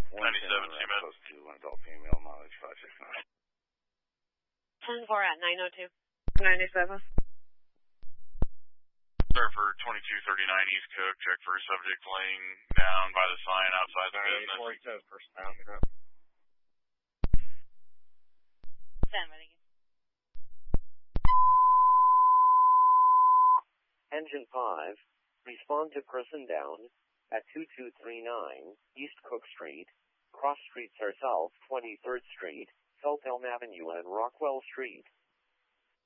97, Seaman. Close to an adult female, mileage 569. 10-4 at 902. 97. Sir, for 2239 East Cook, check for subject laying down by the sign outside the business. 47 person down the trip. Stand by, thank you. Engine 5, respond to person down at 2239 East Cook Street. Cross streets are South 23rd Street, South Elm Avenue, and Rockwell Street.